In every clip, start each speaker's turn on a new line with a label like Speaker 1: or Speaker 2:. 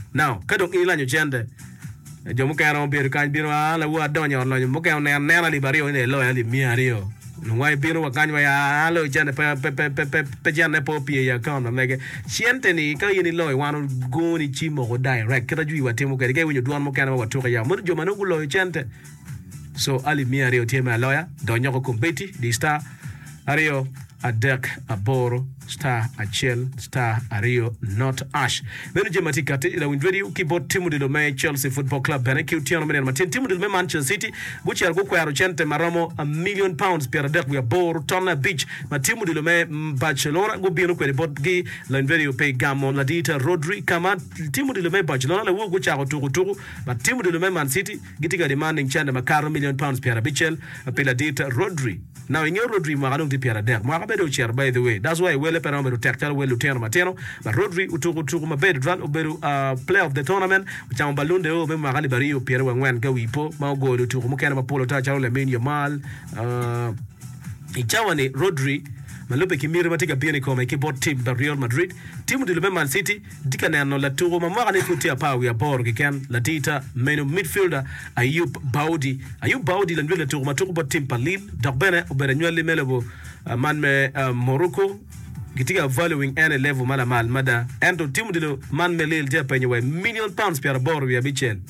Speaker 1: Now kadong ila nyo chende jomo kano bir kan biro ala wa donyo lo mo kano nena li bario ne lo ali mi ario wai biro wa kan wa alo chende pe jane po pie ya kono mege siente ni ka yini lo wano go ni chimo go direct kada ju wa temo ke wenyo duan mo kano wa to ya mo jo mano lo chende so ali mi ario tema lawyer donyo ko competi di star ario Adek Aboro star Achel star Ario not Ash. Beno jemati kati ila windwedi ukibot timu dilo me Chelsea Football Club bene kiutiano mene matin timu dilo me Manchester City buchi algo kwa arochente maromo £1,000,000 per Adek we Aboro Tonna Beach ma timu dilo me Barcelona gubino kwa bot gi la windwedi pe gamo la dita Rodri kama timu dilo me Barcelona la wugo cha tuku ma timu dilo me Man City gitiga demanding chanda makaro £1,000,000 per Bichel pe la dita Rodri. Now in your Rodri magadong di per Adek bedo chair by the way that's why wele per number tactal wele Lutero Mateno but Rodri utuku mabedo dran obedo player of the tournament chama balunde o be magali bario Pierre wangwan ga wipo ma go utuku mukena mapolo ta chalo menyo mal ichawani Rodri malupe kimiri matika bieni koma ikibot team the Real Madrid timu dilube Man City dika nano la tugo mamaka ni kutia pawi ya boro kiken la tita menu midfielder Ayub Baudi la nwele tugo matuko bot team palil dakbene ubere nywele melebo man me Morocco gitika valuing any level mala mal mada endo timu dilo man melil dia penye we £1,000,000 per boro ya Bichel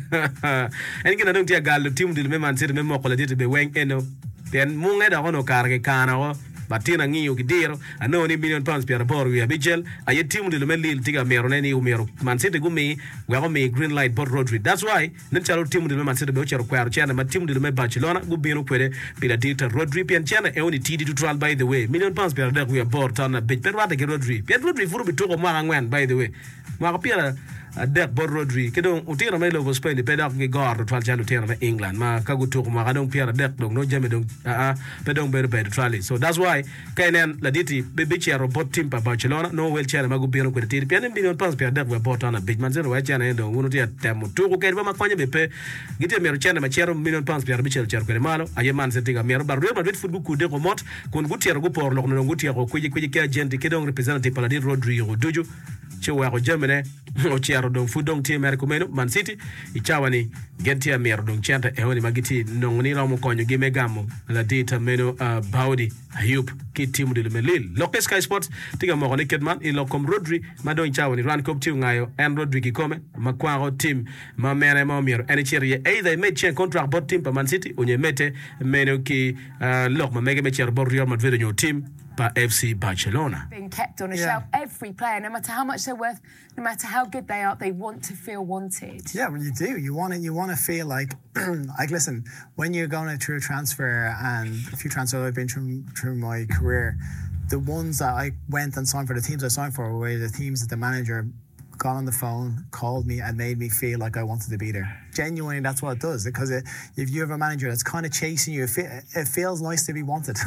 Speaker 1: en gina dong tia gallo timu dilo me Man City me moko la dita be weng eno pen munga da hono karge kana o batina ngiyo gidiro ano ni £1,000,000 per boro ya Bichel aye timu dilo me lil tiga mero neni umero Man City gumi we go me green light bot Rodri that's why nen chalo timu dilo me Man City be charo kwaro chana ma timu dilo me Barcelona gubino kwede bila dita Rodri pian chana e oni tidi to trial by the way £1,000,000 per dek we bor tana bit per wata ke Rodri pian Rodri furu bitoko mwa ngwen by the way mwa pia Adek bor Rodri kedong utira me lovo Spain pedak ge gar twal chalo tira me England ma kagutu ko magadong pia Adek dong no jame dong pedong bedo trali so that's why kainen la diti be chero bot team pa Barcelona no wel chero magu bino ko tiri pian £1,000,000 per dek we bot on a big man zero wa chana ndo uno tia temu tu ko kedba makwanya bepe gite mero chana ma chero £1,000,000 per Bichel chero ko malo aye Man City ga mero bar Real Madrid football ku de ko mot kon gutiero go por lokno gutiero ko kuje ke agent kedong representative pa la dit Rodri go duju chewa ko jamene o chero dong fudong team America meno Man City ichawani gentia mero dong chanta e woni magiti nongni ramo konyo gime gamo la data meno Baudi Ayub ki timu de Melil Local Sky Sports tiga mo ko Kedman i lokom Rodri madon chawani ran kop tiu ngayo en Rodri ki come makwaro team ma mene mo miro en cherie either made change contract bot team pa Man City onye mete meno ki lok ma mege me cher bor Real Madrid nyo team by FC Barcelona.
Speaker 2: Being kept on a shelf, every player, no matter how much they're worth, no matter how good they are, they want to feel wanted.
Speaker 3: Yeah, well, you do. You want to feel like listen, when you're going through a transfer, and a few transfers I've been through my career, the ones that I went and signed for, the teams I signed for, were the teams that the manager got on the phone, called me, and made me feel like I wanted to be there. Genuinely, that's what it does. Because if you have a manager that's kind of chasing you, it feels nice to be wanted.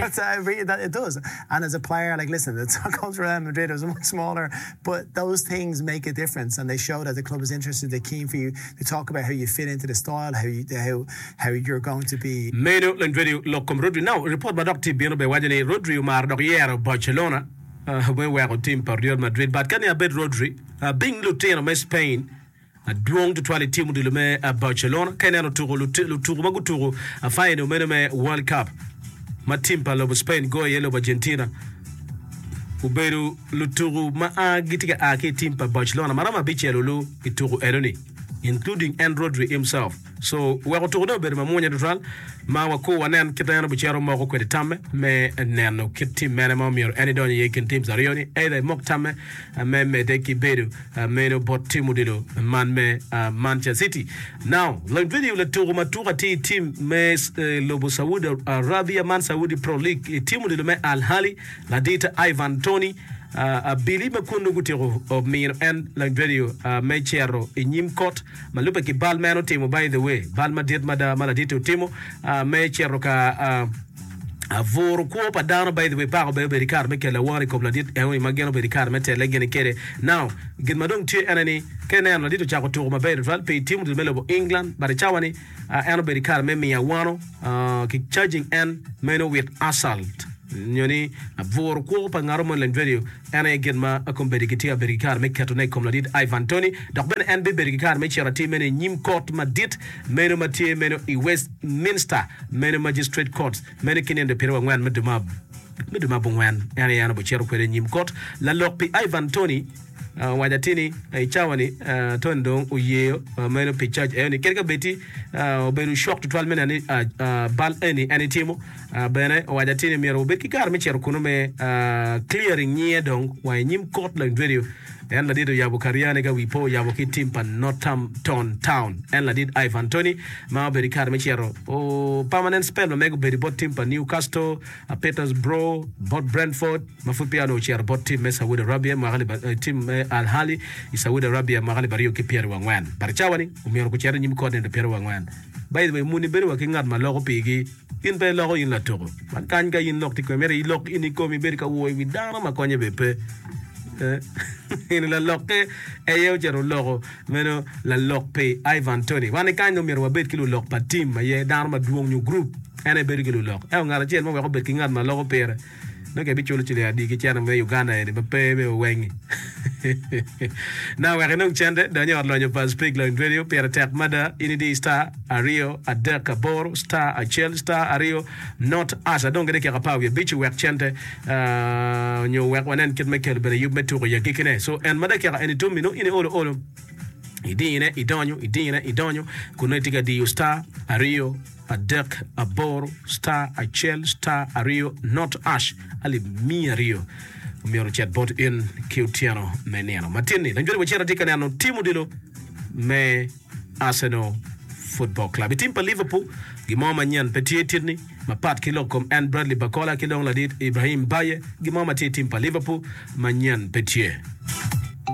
Speaker 3: It does. And as a player, like, listen, it's comes from Real Madrid, it was much smaller, but those things make a difference, and they show that the club is interested, they're keen for you to talk about how you fit into the style, how you're going to be.
Speaker 1: Meno Rodri lokom Rodri. Now, report by Dr. Bino Bewajane Rodri Umar Dogier Barcelona. When we are team for Real Madrid, but can you bet Rodri being Lutero Spain drong to try team de me Barcelona can you to Maguturo a final me World Cup my team palo Spain go yellow Argentina Uberu Luturu ma gitiga ake team pa Barcelona marama bichelo ituru Eloni including Rodri himself. So we are to know better mamunya neutral ma wako wanen kitano bichero moko kwede tame me neno kiti menema mir any don yekin teams arioni either mok tame me deki bedu meno bot timu dido man me Manchester City. Now like video le to matura team me lobo Saudi Arabia Man Saudi Pro League timu dido me Al Ahly la data Ivan Toney Billy Makundu Gutero of me and like video Mechero in Yimcott Malupa ki Balmano Timo by the way Balma did Maladito Timo Mechero ka Vor Copa down by the way Paro Baby Car Mekela Wari Cobladit and we Magano Bericar Mete Legani Kere. Now get Madong T enemy Kenan Ladito Chaco to my bed pay team to the middle of England but Chawani Anno Bericar Memi Awano charging and Meno with assault. nyoni vor ko pa ngaro mon len video ana gen ma akom berikitia berikar me katone kom ladit Ivan Tony dak ben NB berikar me charati mene nyim court madit meno matie meno I Westminster meno magistrate court meno kinen de pero ngwan meduma bongwan ana yana bo chero kwere nyim court la lokpi Ivan Tony wajatini chawani tondong uye meno pichaj ni kelka beti beru shock to 12 men bal any timo bene wajatini mero beti kar me chero kuno me clearing nye dong wa nyim court la video en la dido yabo kariane ga wipo yabo ki timpa Northampton Town en la did Ivan Tony ma beri kar me chero o permanent spell no mego beri bot timpa Newcastle Petersborough bot Brentford mafupia no chero bot team Saudi Arabia magali team Al Ahly Saudi Arabia magali bari ki pierre wangwan bar chawani umero ko chero nyim ko de pierre wangwan by the way muni beri wa ki ngat ma logo pigi in be logo in la toko man kan ga in lokti ko mere lok ini ko mi beri ka wo wi dama ma konye bepe in la loque yo jero logo meno la loque Ivan Tony wane kan no mero bet kilo lok pa team ma ye dar ma duong ñu group ene ber kilo lok e ngara chen mo ko bet ki ngat ma logo pere no ke bi chulo chile adi ki chana me Uganda ene be be wengi now we're going to chende danyo arlo pas speak line radio pere tek mada inidi star ario adeka bor star achel star ario not as I don't get ka pa we bichu work chende nyo work wanen kit me kel bere yub metu ya kikene so en mada ka any 2 minutes ini olo idonyo kuno tiga di star ario adek abor star achel star ario not ash ali mi ario umero chat bot in Kiutiano meneno matini nanjori wachera tika nano timu dilo me Arsenal Football Club timpa Liverpool gimoma nyan petie tidni mapat kilokom and Bradley Bakola kilong ladit Ibrahim Baye gimoma timpa Liverpool manyan petie